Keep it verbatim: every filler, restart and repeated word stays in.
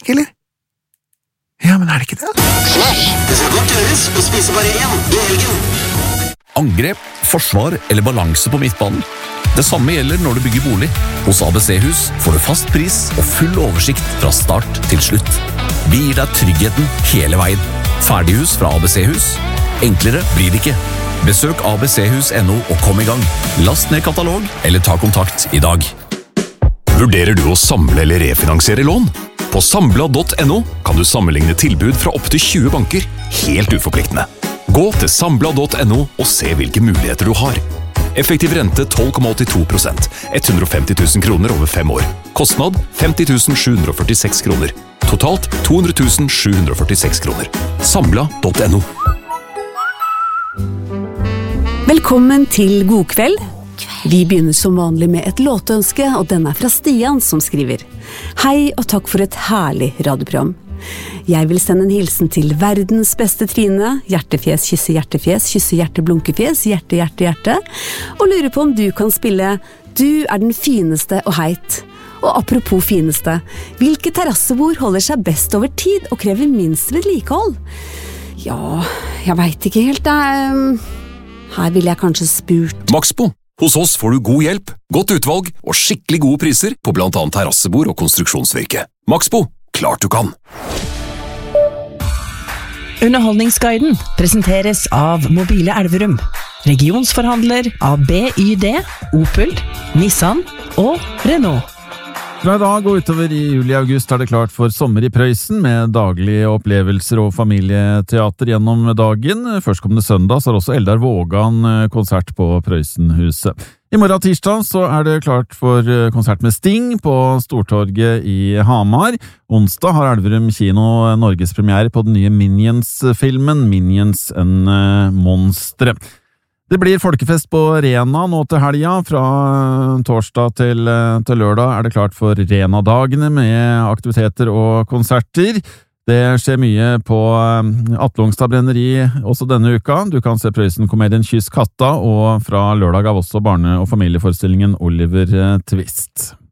ikke, eller? Ja, men er det ikke det? Flash! Det skal godt gjøres å spise bare én i helgen. Angrep, forsvar eller balanse på midtbanen. Det samme gjelder når du bygger bolig. Hos A B C-hus får du fast pris og full oversikt fra start til slutt. Vi gir deg tryggheten hele veien. Ferdighus fra A B C-hus. Enklere blir det ikke. Besøk a b c hus punktum no og kom i gang. Last ned katalog eller ta kontakt i dag. Vurderer du å samle eller refinansiere lån? På Sambla punktum no kan du sammenligne tilbud fra opp til tjue banker, helt uforpliktende. Gå til Sambla punktum no og se hvilke muligheter du har. Effektiv rente tolv komma åttito prosent, hundre og femti tusen kroner over fem år. Kostnad femti tusen sju hundre og førtiseks kroner. Totalt to hundre tusen sju hundre og førtiseks kroner. Sambla punktum no. Velkommen til God kveld. Vi begynner som vanlig med et låtønske, og den er fra Stian som skriver: Hei og takk for et herlig radioprogram. Jeg vil sende en hilsen til verdens beste Trine, hjertefjes, kysse hjertefjes, kysse hjerte, blunkefjes, hjerte, hjerte, hjerte, og lurer på om du kan spille Du er den fineste og heit. Og apropos fineste, hvilke terrassebord holder seg best over tid og krever minst vedlikehold? Ja, jeg vet ikke helt, det. Her ville jeg kanskje spurt. Maxbo. Hos oss får du god hjelp, godt utvalg og skikkelig gode priser på blant annet terrassebord og konstruksjonsvirke. Maxbo. Klart du kan! Underholdningsguiden presenteres av Mobile Elverum, regionsforhandler av B Y D, Opel, Nissan og Renault. Fra i dag og utover i juli-august er det klart for sommer i Prøysen med daglige opplevelser og familieteater gjennom dagen. Førstkommende søndag så er også Eldar Vågan konsert på Prøysenhuset. I morgen tirsdag så er det klart for konsert med Sting på Stortorget i Hamar. Onsdag har Elverum kino norgespremiere på den nye Minions-filmen Minions en monstre. Det blir folkefest på Rena nå til helga. Fra torsdag til, til lørdag er det klart for Rena-dagene med aktiviteter og konserter. Det skjer mye på Atle Ongstad brenneri også denne uka. Du kan se Prøysen-komedien Kyss katta, og fra lørdag av også barne- og familieforestillingen Oliver Twist.